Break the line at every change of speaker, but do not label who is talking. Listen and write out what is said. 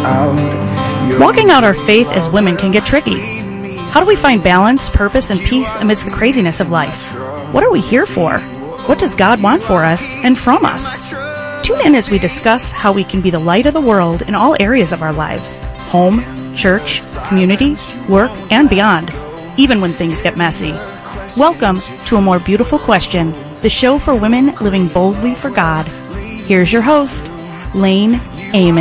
Walking out our faith as women can get tricky. How do we find balance, purpose, and peace amidst the craziness of life? What are we here for? What does God want for us and from us? Tune in as we discuss how we can be the light of the world in all areas of our lives: home, church, community, work, and beyond, even when things get messy. Welcome to A More Beautiful Question, the show for women living boldly for God. Here's your host, Lane Amen.